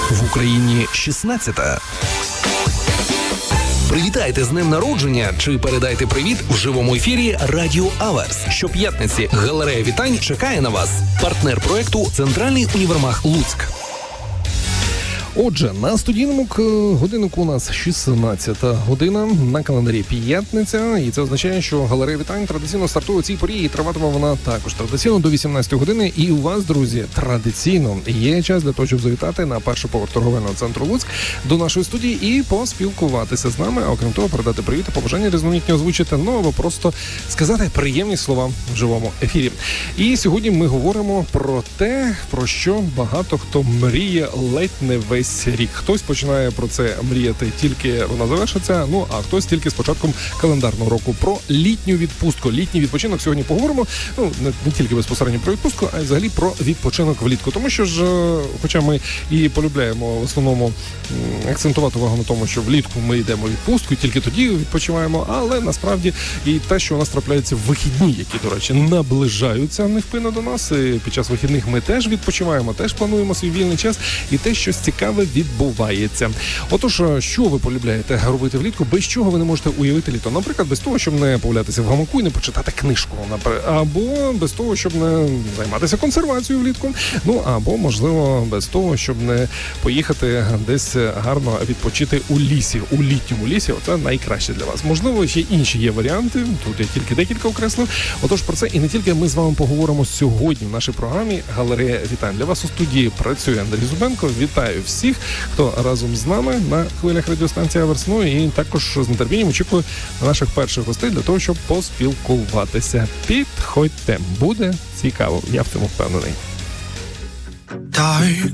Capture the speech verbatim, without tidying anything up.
В Україні шістнадцята. Привітайте з днем народження чи передайте привіт в живому ефірі Радіо Аверс. Щоп'ятниці галерея вітань чекає на вас. Партнер проекту «Центральний універмаг Луцьк». Отже, на студійному годиннику у нас шістнадцята година, на календарі п'ятниця, і це означає, що галерея вітань традиційно стартує у цій порі, і триватиме вона також традиційно до вісімнадцятої години. І у вас, друзі, традиційно є час для того, щоб завітати на перший поверх торговельного центру Луцьк до нашої студії і поспілкуватися з нами, а окрім того, передати привіт і побажання різноманітні озвучити, ну або просто сказати приємні слова в живому ефірі. І сьогодні ми говоримо про те, про що багато хто мріє ледь не весь рік. Хтось починає про це мріяти тільки вона завершиться, ну а хтось тільки з початком календарного року. Про літню відпустку, літній відпочинок сьогодні поговоримо. Ну, не, не тільки безпосередньо про відпустку, а й взагалі про відпочинок влітку. Тому що ж, хоча ми і полюбляємо в основному акцентувати увагу на тому, що влітку ми йдемо в відпустку і тільки тоді відпочиваємо, але насправді і те, що у нас трапляються вихідні, які, до речі, наближаються невпинно до нас. І під час вихідних ми теж відпочиваємо, теж плануємо свій вільний час, і те, щось цікаве відбувається. Отож, що ви полюбляєте робити влітку, без чого ви не можете уявити літо? Наприклад, без того, щоб не повалятися в гамаку і не почитати книжку, або без того, щоб не займатися консервацією влітку, ну або, можливо, без того, щоб не поїхати десь гарно відпочити у лісі, у літньому лісі. Оце найкраще для вас. Можливо, ще інші є варіанти, тут я тільки декілька окреслив. Отож, про це і не тільки ми з вами поговоримо сьогодні в нашій програмі «Галерея вітань». Для вас у студії працює Андрій Зубенко. Вітаю всіх, хто разом з нами на хвилях радіостанції Аверс. Ну і також з нетерпінням очікую на наших перших гостей для того, щоб поспілкуватися. Підходьте, буде цікаво, я в цьому впевнений.